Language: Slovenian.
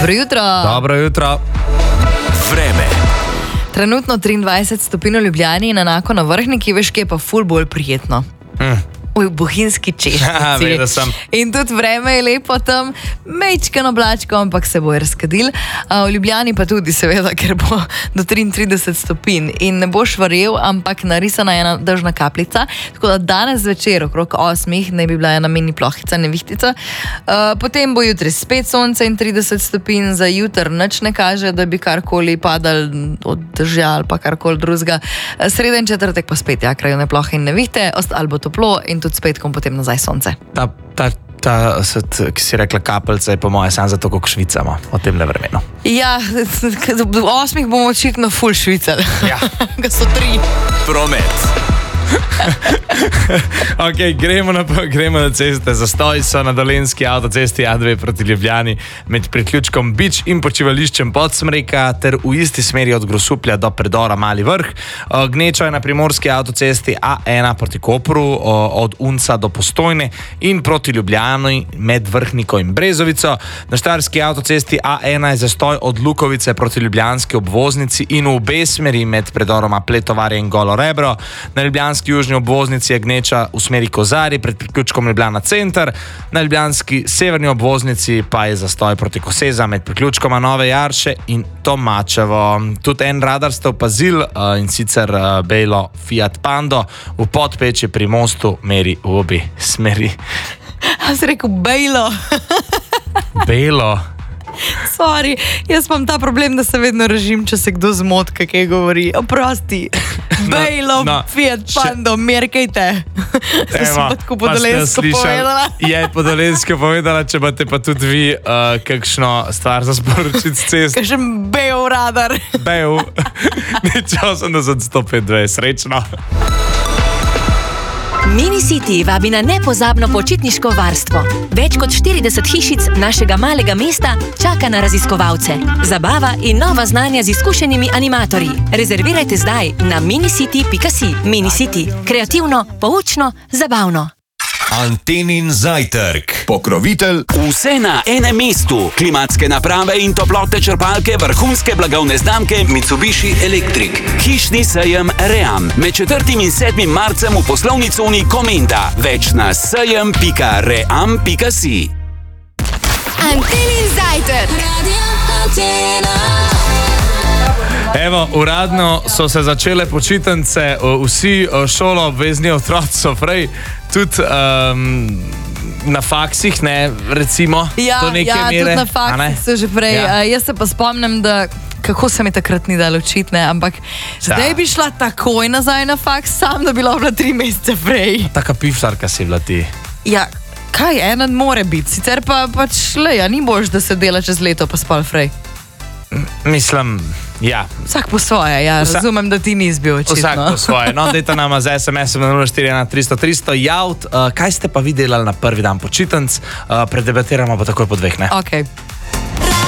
Dobro jutro. Dobro jutro. Vreme. Trenutno 23 stopinj v Ljubljani in enako na Vrhniki, veš, kje je pa ful bolj prijetno. V bohinjski Češnici. Vedel sem. In tudi vreme je lepo tam, mečkano oblačko, ampak se bo razkadil. V Ljubljani pa tudi, seveda, ker bo do 33 stopinj. In ne boš verjel, ampak narisana je ena dežna kapljica. Tako da danes zvečer, okrog 8, ne bi bila ena mini plohica, nevihtica. Potem bo jutri spet sonce in 30 stopinj, za jutr nič ne kaže, da bi karkoli padal od dežja ali pa karkoli drugega. Sreda in četrtek pa spet, ja, krajevne plohe in nevihte, ali bo toplo in tudi spet, ko potem nazaj sonce. Ki si rekla kapljica, je po moje sam zato, kako švicamo v tem vremenu. Ja, v 8 bomo očitno ful švicali. Ja. Ga so 3. Promet. Ok, gremo na ceste. Zastoji so na Dolenjski avtocesti A2 proti Ljubljani med priključkom Bič in počivališčem Podsmreka ter v isti smeri od Grosuplja do predora Mali Vrh. Gneča je na primorski avtocesti A1 proti Kopru od Unca do Postojne in proti Ljubljani med Vrhniko in Brezovico. Na štajerski avtocesti A1 je zastoj od Lukovice proti ljubljanski obvoznici in v obe smeri med predoroma Pletovarje in Golo Rebro. Na ljubljanski južni obvoznici je gneča v smeri Kozari pred priključkom Ljubljana center, na ljubljanski severni obvoznici pa je zastoj proti Koseza med priključkoma Nove Jarše in Tomačevo. Tudi en radar ste opazili, in sicer belo Fiat Pando v Podpeči pri mostu meri v obi smeri. A si rekel bejlo? Belo. Sorry, jaz imam ta problem, da se vedno režim, če se kdo zmot, kaj govori. Oprosti. Bejlo, Fiat Pando, merkajte. To si pa tako po Dolenjsko povedala. Je po Dolenjsko povedala, če imate pa tudi vi kakšno stvar za sporočiti s cest. Kakšen bejl radar. Bejl. Nič 80 105 srečno. Mini-City vabi na nepozabno počitniško varstvo. Več kot 40 hišic našega malega mesta čaka na raziskovalce. Zabava in nova znanja z izkušenimi animatorji. Rezervirajte zdaj na minicity.si. Mini-City. Kreativno, poučno, zabavno. Antenin zajtrk. Pokrovitelj. Vse na enem mestu. Klimatske naprave in toplote črpalke vrhunske blagovne znamke Mitsubishi Electric. Hišni sejem Ream. Med 4. in 7. marcem v poslovni coni Komenda. Več na sejem.ream.si. Antenin zajtrk. Evo, uradno so se začele počitnice, vsi šolo obvezni otroci so prej, tudi na faksih, ne, recimo, do neke mere. Tudi na faksih so že prej. Jaz se pa spomnim, da kako se mi takrat ni dalo učiti, ne, ampak zdaj bi šla takoj nazaj na faks, sam da bi bila 3 mesece prej. Taka piflarka si bila ti. Ja, kaj, ena more biti, sicer pa pač leja, ni bož, da se dela čez leto pa spal prej. Mislim, ja. Vsak po svoje, ja, razumem, da ti nisi bil očitno. Vsak po svoje. No, dajte nama z SMS-om na 041 300 300 javt. Kaj ste pa vi delali na prvi dan počitnic? Predebatiramo pa takoj po 2, ne? Ok.